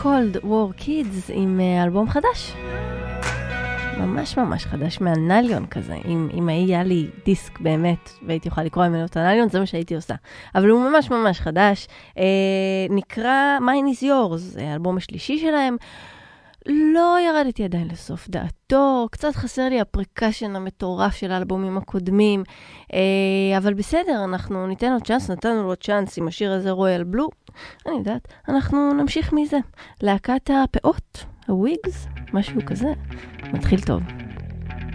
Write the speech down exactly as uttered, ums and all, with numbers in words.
Cold War Kids עם אלבום חדש. ממש ממש חדש, מהניליון כזה. אם, אם היה לי דיסק באמת, והייתי יכולה לקרוא ממנו את הניליון, זה מה שהייתי עושה. אבל הוא ממש ממש חדש. אה, נקרא Mine is Yours, זה האלבום השלישי שלהם. לא ירדתי עדיין לסוף דעתו, קצת חסר לי הפריקשן המטורף של האלבומים הקודמים, אה, אבל בסדר, אנחנו ניתן לו צ'אנס, נתנו לו צ'אנס עם השיר הזה רויאל בלו, אני יודעת, אנחנו נמשיך מזה. להקת הפאות, הוויגס, משהו כזה, מתחיל טוב.